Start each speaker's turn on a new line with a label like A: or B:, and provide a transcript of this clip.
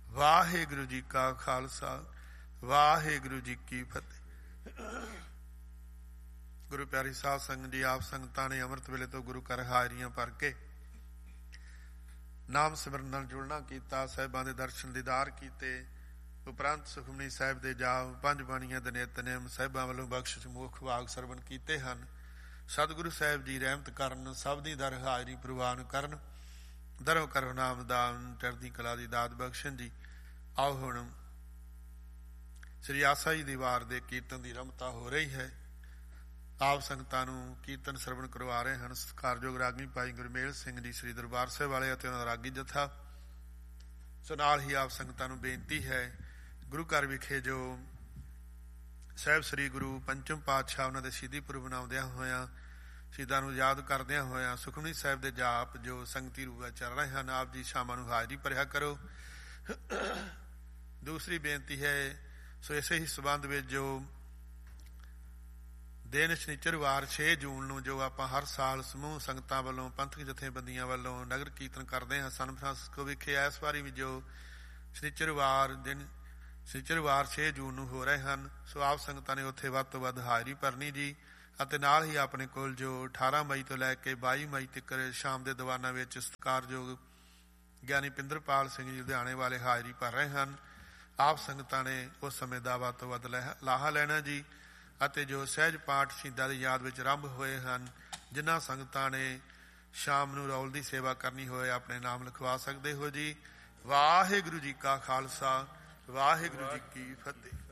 A: ਵਾਹਿਗੁਰੂ ਜੀ ਕਾ ਖਾਲਸਾ, ਵਾਹਿਗੁਰੂ ਜੀ ਕੀ ਫਤਿਹ। ਗੁਰੂ ਪਿਆਰੀ ਸਾਧ ਸੰਗਤ ਜੀ, ਆਪ ਸੰਗਤਾਂ ਨੇ ਅੰਮ੍ਰਿਤ ਵੇਲੇ ਤੋਂ ਗੁਰੂ ਘਰ ਹਾਜ਼ਰੀਆਂ ਭਰ ਕੇ ਨਾਮ ਸਿਮਰਨ ਨਾਲ ਜੁੜਨਾ ਕੀਤਾ, ਸਾਹਿਬਾਂ ਦੇ ਦਰਸ਼ਨ ਦੀਦਾਰ ਕੀਤੇ, ਉਪਰੰਤ ਸੁਖਮਨੀ ਸਾਹਿਬ ਦੇ ਜਾਪ, ਪੰਜ ਬਾਣੀਆਂ ਦੇ ਨਿਤਨੇਮ ਸਾਹਿਬਾਂ ਵੱਲੋਂ ਬਖਸ਼ਿਸ਼ ਮੁਖ ਵਾਗ ਸਰਵਣ ਕੀਤੇ ਹਨ। ਸਤਿਗੁਰੂ ਸਾਹਿਬ ਜੀ ਰਹਿਮਤ ਕਰਨ, ਸਭ ਦੀ ਦਰ ਹਾਜ਼ਰੀ ਪ੍ਰਵਾਨ ਕਰਨ, ਦਰੋ ਕਰੋ ਨਾਮਦਾਨ, ਚੜ੍ਹਦੀ ਕਲਾ ਦੀ ਦਾਤ ਬਖਸ਼ਣ ਜੀ। ਆਓ ਹੁਣ ਸ੍ਰੀ ਆਸਾ ਜੀ ਦੀ ਵਾਰ ਦੇ ਕੀਰਤਨ ਦੀ ਰਮਤਾ ਹੋ ਰਹੀ ਹੈ। ਆਪ ਸੰਗਤਾਂ ਨੂੰ ਕੀਰਤਨ ਸਰਵਣ ਕਰਵਾ ਰਹੇ ਹਨ ਸਤਿਕਾਰਯੋਗ ਰਾਗੀ ਭਾਈ ਗੁਰਮੇਲ ਸਿੰਘ ਜੀ ਸ੍ਰੀ ਦਰਬਾਰ ਸਾਹਿਬ ਵਾਲੇ ਅਤੇ ਉਹਨਾਂ ਦਾ ਰਾਗੀ ਜਥਾ। ਸੋ ਨਾਲ ਹੀ ਆਪ ਸੰਗਤਾਂ ਨੂੰ ਬੇਨਤੀ ਹੈ, ਗੁਰੂ ਘਰ ਵਿਖੇ ਜੋ ਸਾਹਿਬ ਸ੍ਰੀ ਗੁਰੂ ਪੰਚਮ ਪਾਤਸ਼ਾਹ ਉਹਨਾਂ ਦੇ ਸ਼ਹੀਦੀ ਪੁਰਬ ਮਨਾਉਂਦਿਆਂ ਹੋਇਆਂ, ਸ਼ਹੀਦਾਂ ਨੂੰ ਯਾਦ ਕਰਦਿਆਂ ਹੋਇਆਂ ਸੁਖਮਨੀ ਸਾਹਿਬ ਦੇ ਜਾਪ ਜੋ ਸੰਗਤੀ ਰੂਪ ਚੱਲ ਰਹੇ ਹਨ, ਆਪ ਜੀ ਸ਼ਾਮਾਂ ਨੂੰ ਹਾਜ਼ਰੀ ਭਰਿਆ ਕਰੋ। ਦੂਸਰੀ ਬੇਨਤੀ ਹੈ, ਸੋ ਇਸੇ ਹੀ ਸੰਬੰਧ ਵਿੱਚ ਜੋ ਦਿਨ ਸ਼ਨੀਚਰਵਾਰ 6 ਜੂਨ ਨੂੰ ਜੋ ਆਪਾਂ ਹਰ ਸਾਲ ਸਮੂਹ ਸੰਗਤਾਂ ਵੱਲੋਂ ਪੰਥਕ ਜਥੇਬੰਦੀਆਂ ਵੱਲੋਂ ਨਗਰ ਕੀਰਤਨ ਕਰਦੇ ਹਾਂ ਸਨ ਫਰਾਂਸਿਸਕੋ ਵਿਖੇ, ਇਸ ਵਾਰੀ ਵੀ ਜੋ ਸ਼ਨੀਚਰਵਾਰ 6 ਜੂਨ ਨੂੰ ਹੋ ਰਹੇ ਹਨ, ਸੋ ਆਪ ਸੰਗਤਾਂ ਨੇ ਉੱਥੇ ਵੱਧ ਤੋਂ ਵੱਧ ਹਾਜ਼ਰੀ ਭਰਨੀ ਜੀ। ਅਤੇ ਨਾਲ ਹੀ ਆਪਣੇ ਕੋਲ ਜੋ 18 ਮਈ ਤੋਂ ਲੈ ਕੇ 22 ਮਈ ਤੱਕ ਸ਼ਾਮ ਦੇ ਦੀਵਾਨਾਂ ਵਿੱਚ ਸਤਿਕਾਰਯੋਗ ਗਿਆਨੀ ਪਿੰਦਰਪਾਲ ਸਿੰਘ ਜੀ ਲੁਧਿਆਣੇ ਵਾਲੇ ਹਾਜ਼ਰੀ ਭਰ ਰਹੇ ਹਨ। ਆਪ ਸੰਗਤਾਂ ਨੇ ਉਸ ਸਮੇਂ ਦਾ ਵੱਧ ਤੋਂ ਵੱਧ ਲਾਹਾ ਲੈਣਾ ਜੀ। ਅਤੇ ਜੋ ਸਹਿਜ ਪਾਠ ਸ਼ਹੀਦਾਂ ਦੀ ਯਾਦ ਵਿੱਚ ਆਰੰਭ ਹੋਏ ਹਨ, ਜਿਨ੍ਹਾਂ ਸੰਗਤਾਂ ਨੇ ਸ਼ਾਮ ਨੂੰ ਰੌਲ ਦੀ ਸੇਵਾ ਕਰਨੀ ਹੋਏ ਆਪਣੇ ਨਾਮ ਲਿਖਵਾ ਸਕਦੇ ਹੋ ਜੀ। ਵਾਹਿਗੁਰੂ ਜੀ ਕਾ ਖਾਲਸਾ, ਵਾਹਿਗੁਰੂ ਜੀ ਕੀ ਫਤਿਹ।